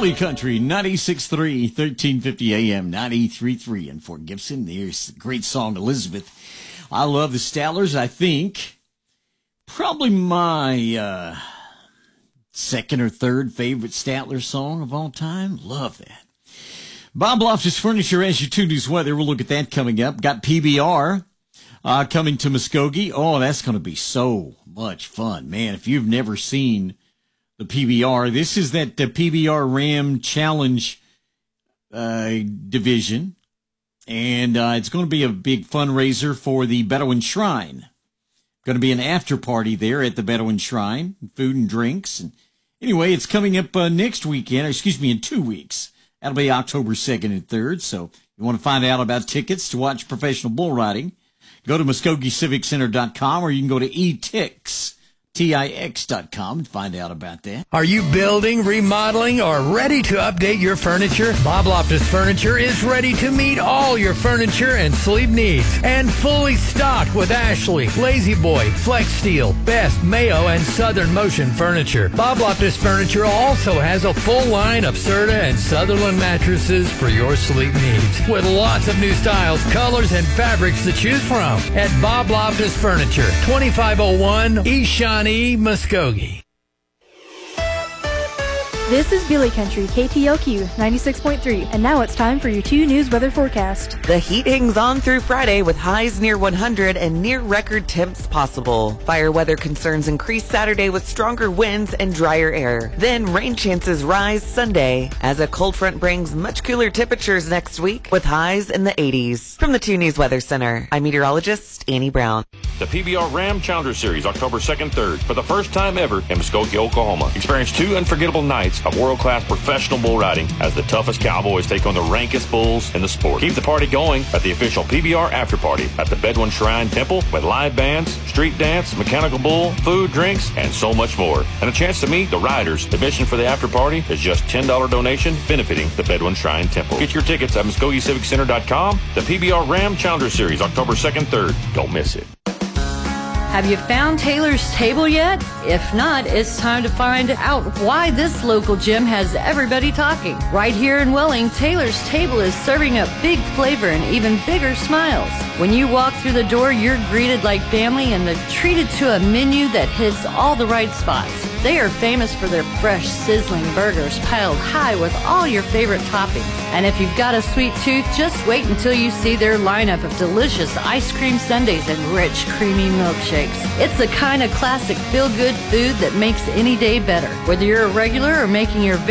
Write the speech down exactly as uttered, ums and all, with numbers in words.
Billy Country, ninety-six point three, thirteen fifty A M, ninety-three point three in Fort Gibson. There's the great song, Elizabeth. I love the Stattlers. I think probably my uh, second or third favorite Statler song of all time. Love that. Bob Loftus Furniture as your two news weather. We'll look at that coming up. Got P B R uh, coming to Muskogee. Oh, that's going to be so much fun, man. If you've never seen the P B R, this is that the P B R Ram Challenge uh, division, and uh, it's going to be a big fundraiser for the Bedouin Shrine. Going to be an after party there at the Bedouin Shrine, food and drinks. And anyway, it's coming up uh, next weekend, or excuse me, in two weeks. That'll be October second and third. So you want to find out about tickets to watch professional bull riding, go to Muskogee Civic Center dot com, or you can go to e tix dot com and find out about that. Are you building, remodeling, or ready to update your furniture? Bob Loftus Furniture is ready to meet all your furniture and sleep needs. And fully stocked with Ashley, Lazy Boy, Flex Steel, Best, Mayo, and Southern Motion furniture. Bob Loftus Furniture also has a full line of Serta and Sutherland mattresses for your sleep needs. With lots of new styles, colors, and fabrics to choose from. At Bob Loftus Furniture, twenty-five oh one East Shawnee, Muskogee. This is Billy Country, K T L Q ninety-six point three, and now it's time for your two news weather forecast. The heat hangs on through Friday with highs near one hundred and near record temps possible. Fire weather concerns increase Saturday with stronger winds and drier air. Then rain chances rise Sunday as a cold front brings much cooler temperatures next week with highs in the eighties. From the two News Weather Center, I'm meteorologist Annie Brown. The P B R Ram Challenger Series, October second, third, for the first time ever in Muskogee, Oklahoma. Experience two unforgettable nights of world-class professional bull riding as the toughest cowboys take on the rankest bulls in the sport. Keep the party going at the official P B R after party at the Bedouin Shrine Temple with live bands, street dance, mechanical bull, food, drinks, and so much more. And a chance to meet the riders. Admission for the after party is just ten dollars donation benefiting the Bedouin Shrine Temple. Get your tickets at Muskogee Civic Center dot com. The P B R Ram Challenger Series, October second, third. Don't miss it. Have you found Taylor's Table yet? If not, it's time to find out why this local gym has everybody talking. Right here in Welling, Taylor's Table is serving up big flavor and even bigger smiles. When you walk through the door, you're greeted like family and treated to a menu that hits all the right spots. They are famous for their fresh, sizzling burgers piled high with all your favorite toppings. And if you've got a sweet tooth, just wait until you see their lineup of delicious ice cream sundaes and rich, creamy milkshakes. It's the kind of classic feel-good food that makes any day better. Whether you're a regular or making your